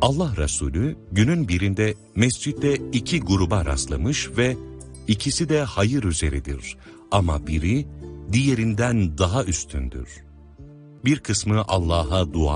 Allah Resulü günün birinde mescitte 2 gruba rastlamış ve ikisi de hayır üzeredir ama biri diğerinden daha üstündür. Bir kısmı Allah'a dua